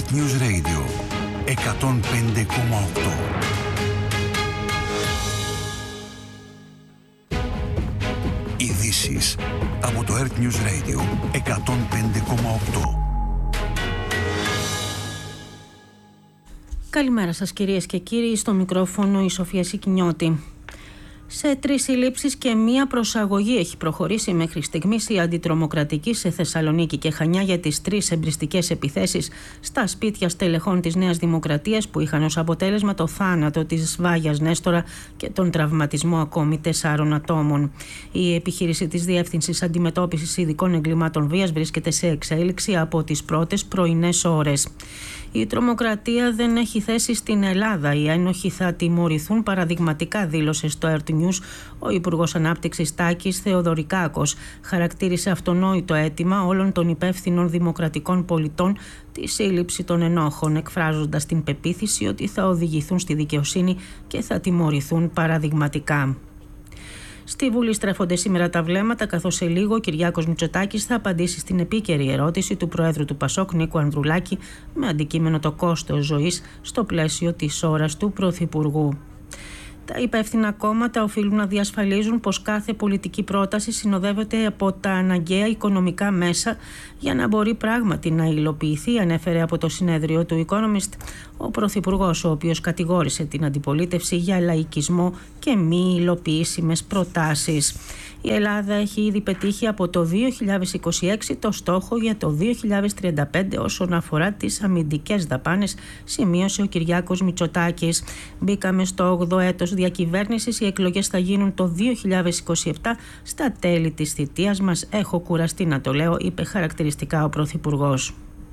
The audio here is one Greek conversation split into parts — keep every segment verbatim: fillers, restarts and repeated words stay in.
Earth News Radio εκατόν πέντε κόμμα οκτώ. Ειδήσεις από το Earth News Radio εκατόν πέντε κόμμα οκτώ. Καλημέρα σας κυρίες και κύριοι, στο μικρόφωνο η Σοφία Σικινιώτη. Σε τρεις συλλήψεις και μία προσαγωγή έχει προχωρήσει μέχρι στιγμής η αντιτρομοκρατική σε Θεσσαλονίκη και Χανιά για τις τρεις εμπριστικές επιθέσεις στα σπίτια στελεχών της Νέας Δημοκρατίας που είχαν ως αποτέλεσμα το θάνατο της Βάγιας Νέστορα και τον τραυματισμό ακόμη τεσσάρων ατόμων. Η επιχείρηση της Διεύθυνσης Αντιμετώπισης Ειδικών Εγκλημάτων Βίας βρίσκεται σε εξέλιξη από τις πρώτες πρωινές ώρες. Η τρομοκρατία δεν έχει θέση στην Ελλάδα. Οι ένοχοι θα τιμωρηθούν παραδειγματικά, δήλωσε στο Earth News ο Υπουργός Ανάπτυξης Τάκης Θεοδωρικάκος. Χαρακτήρισε αυτονόητο αίτημα όλων των υπεύθυνων δημοκρατικών πολιτών τη σύλληψη των ενόχων, εκφράζοντας την πεποίθηση ότι θα οδηγηθούν στη δικαιοσύνη και θα τιμωρηθούν παραδειγματικά. Στη Βουλή στρέφονται σήμερα τα βλέμματα, καθώς σε λίγο ο Κυριάκος Μητσοτάκης θα απαντήσει στην επίκαιρη ερώτηση του Προέδρου του Πασόκ, Νίκου Ανδρουλάκη, με αντικείμενο το κόστος ζωής στο πλαίσιο της ώρας του Πρωθυπουργού. Τα υπεύθυνα κόμματα οφείλουν να διασφαλίζουν πως κάθε πολιτική πρόταση συνοδεύεται από τα αναγκαία οικονομικά μέσα για να μπορεί πράγματι να υλοποιηθεί, ανέφερε από το συνέδριο του Economist ο Πρωθυπουργός, ο οποίος κατηγόρησε την αντιπολίτευση για λαϊκισμό και μη υλοποιήσιμες προτάσεις. Η Ελλάδα έχει ήδη πετύχει από το δύο χιλιάδες είκοσι έξι το στόχο για το δύο χιλιάδες τριάντα πέντε όσον αφορά τις αμυντικές δαπάνες, σημείωσε ο Κυριάκος Μητσοτάκης. Μπήκαμε στο όγδοο έτος διακυβέρνησης, οι εκλογές θα γίνουν το δύο χιλιάδες είκοσι επτά στα τέλη της θητείας μας. Έχω κουραστεί να το λέω, είπε χαρακτηριστικά ο Πρωθυπουργός.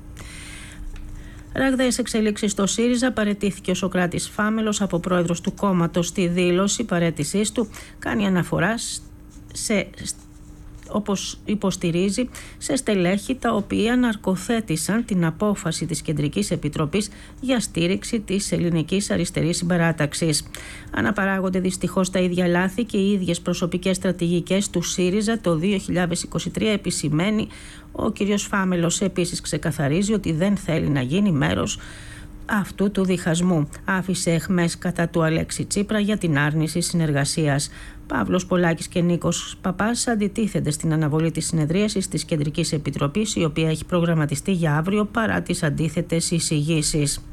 Ραγδαίες εξελίξεις στο ΣΥΡΙΖΑ. Παραιτήθηκε ο Σωκράτης Φάμελος από πρόεδρος του κόμματος. Στη δήλωση παραίτησής του κάνει αναφορά σε, όπως υποστηρίζει, σε στελέχη τα οποία ναρκοθέτησαν την απόφαση της Κεντρικής Επιτροπής για στήριξη της Ελληνικής Αριστερής Συμπαράταξης. Αναπαράγονται δυστυχώς τα ίδια λάθη και οι ίδιες προσωπικές στρατηγικές του ΣΥΡΙΖΑ το δύο χιλιάδες είκοσι τρία, επισημαίνει ο κ. Φάμελος. Επίσης ξεκαθαρίζει ότι δεν θέλει να γίνει μέρος αυτού του διχασμού. Άφησε εχμές κατά του Αλέξη Τσίπρα για την άρνηση συνεργασίας. Παύλος Πολάκης και Νίκος Παπάς αντιτίθενται στην αναβολή της συνεδρίασης της Κεντρικής Επιτροπής, η οποία έχει προγραμματιστεί για αύριο παρά τις αντίθετες εισηγήσεις.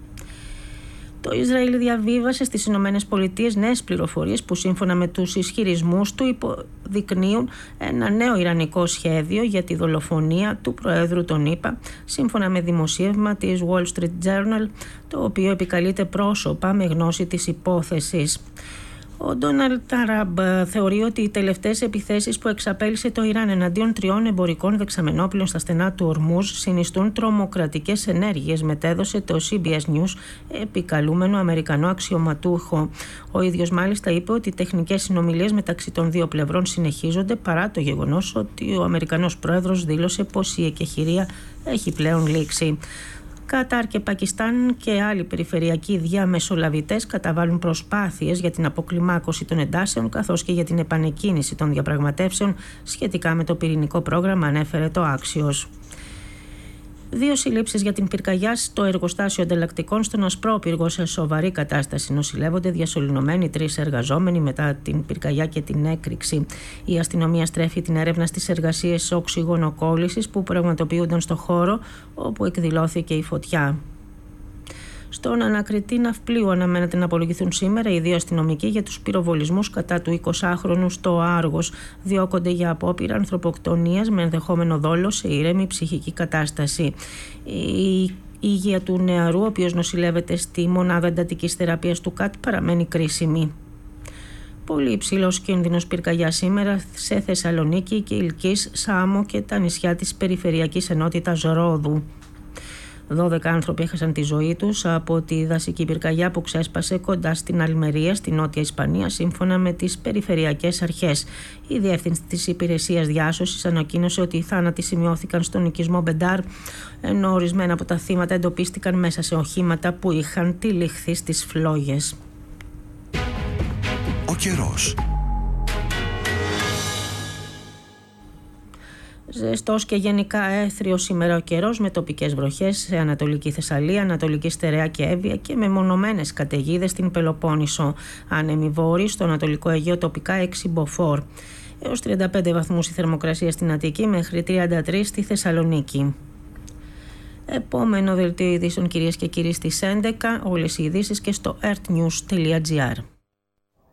Το Ισραήλ διαβίβασε στις Ηνωμένες Πολιτείες νέες πληροφορίες που σύμφωνα με τους ισχυρισμούς του υποδεικνύουν ένα νέο ιρανικό σχέδιο για τη δολοφονία του Προέδρου των ΗΠΑ, σύμφωνα με δημοσίευμα της Wall Street Journal, το οποίο επικαλείται πρόσωπα με γνώση της υπόθεσης. Ο Ντόναλντ Τραμπ θεωρεί ότι οι τελευταίες επιθέσεις που εξαπέλυσε το Ιράν εναντίον τριών εμπορικών δεξαμενόπλων στα στενά του Ορμούζ συνιστούν τρομοκρατικές ενέργειες, μετέδωσε το σι μπι ες News επικαλούμενο Αμερικανό αξιωματούχο. Ο ίδιος μάλιστα είπε ότι οι τεχνικές συνομιλίες μεταξύ των δύο πλευρών συνεχίζονται παρά το γεγονός ότι ο Αμερικανός πρόεδρος δήλωσε πως η εκεχηρία έχει πλέον λήξει. Κατάρ και Πακιστάν και άλλοι περιφερειακοί διαμεσολαβητές καταβάλουν προσπάθειες για την αποκλιμάκωση των εντάσεων καθώς και για την επανεκκίνηση των διαπραγματεύσεων σχετικά με το πυρηνικό πρόγραμμα, ανέφερε το Άξιος. Δύο συλλήψεις για την πυρκαγιά στο εργοστάσιο ανταλλακτικών στον Ασπρόπυργο. Σε σοβαρή κατάσταση νοσηλεύονται διασωληνωμένοι τρεις εργαζόμενοι μετά την πυρκαγιά και την έκρηξη. Η αστυνομία στρέφει την έρευνα στις εργασίες οξυγονοκόλλησης που πραγματοποιούνταν στο χώρο όπου εκδηλώθηκε η φωτιά. Στον ανακριτή ναυπλίου αναμένεται να απολογηθούν σήμερα οι δύο αστυνομικοί για τους πυροβολισμούς κατά του εικοσάχρονου στο Άργος. Διώκονται για απόπειρα ανθρωποκτονίας με ενδεχόμενο δόλο σε ήρεμη ψυχική κατάσταση. Η υγεία του νεαρού, ο οποίος νοσηλεύεται στη μονάδα εντατικής θεραπείας του ΚΑΤ, παραμένει κρίσιμη. Πολύ υψηλός κίνδυνος πυρκαγιά σήμερα σε Θεσσαλονίκη και Ηλκής, Σάμο και τα νησιά της περιφερειακής ενότητας Ρόδου. δώδεκα άνθρωποι έχασαν τη ζωή τους από τη δασική πυρκαγιά που ξέσπασε κοντά στην Αλμερία, στη Νότια Ισπανία, σύμφωνα με τις περιφερειακές αρχές. Η διεύθυνση της Υπηρεσίας Διάσωσης ανακοίνωσε ότι οι θάνατοι σημειώθηκαν στον οικισμό Μπεντάρ, ενώ ορισμένα από τα θύματα εντοπίστηκαν μέσα σε οχήματα που είχαν τυλιχθεί στις φλόγες. Ο καιρός. Ζεστός και γενικά έθριος σήμερα ο καιρός, με τοπικές βροχές σε Ανατολική Θεσσαλία, Ανατολική Στερεά και Εύβοια και με μονομένες καταιγίδες στην Πελοπόννησο. Άνεμοι βόρειοι στο Ανατολικό Αιγαίο, τοπικά έξι μποφόρ. Έως τριάντα πέντε βαθμούς η θερμοκρασία στην Αττική, μέχρι τριάντα τρία στη Θεσσαλονίκη. Επόμενο δελτίο ειδήσεων, κυρίες και κύριοι, στις έντεκα. Όλες οι ειδήσεις και στο earthnews τελεία gr.